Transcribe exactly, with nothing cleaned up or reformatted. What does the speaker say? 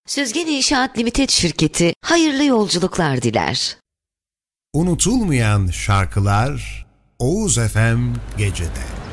Süzgen İnşaat Limited şirketi hayırlı yolculuklar diler. Unutulmayan şarkılar Oğuz F M Gece'de.